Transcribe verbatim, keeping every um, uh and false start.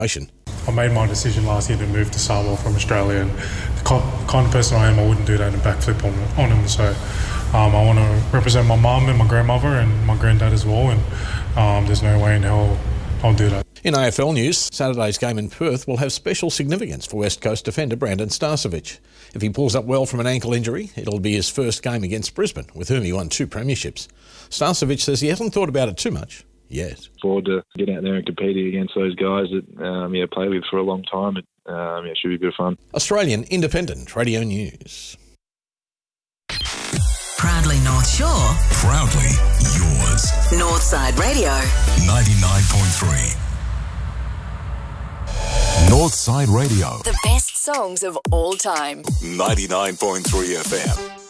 I made my decision last year to move to Samoa from Australia, and the kind of person I am, I wouldn't do that and backflip on, on him. So um, I want to represent my mum and my grandmother and my granddad as well, and um, there's no way in hell I'll do that. In A F L news, Saturday's game in Perth will have special significance for West Coast defender Brandon Starcevich. If he pulls up well from an ankle injury, it'll be his first game against Brisbane, with whom he won two premierships. Starcevich says he hasn't thought about it too much yet. Forward to get out there and competing against those guys that um, yeah play with for a long time. It, um, yeah, it should be a bit of fun. Australian Independent Radio News. Proudly North Shore. Proudly yours. Northside Radio. ninety-nine point three. Northside Radio. The best songs of all time. ninety-nine point three F M.